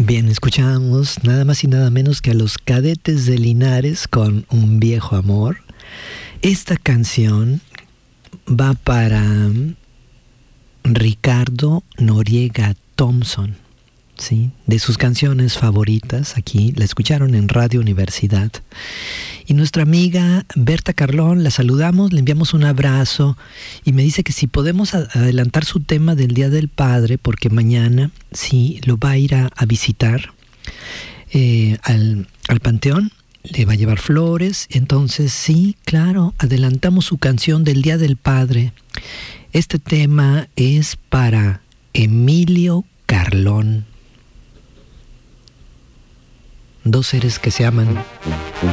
Bien, escuchamos nada más y nada menos que a los Cadetes de Linares con Un Viejo Amor. Esta canción va para Ricardo Noriega Thompson, ¿sí? De sus canciones favoritas, aquí la escucharon en Radio Universidad. Y nuestra amiga Berta Carlón, la saludamos, le enviamos un abrazo y me dice que si podemos adelantar su tema del Día del Padre, porque mañana sí lo va a ir a visitar al Panteón, le va a llevar flores. Entonces sí, claro, adelantamos su canción del Día del Padre. Este tema es para Emilio Carlón. Dos seres que se aman.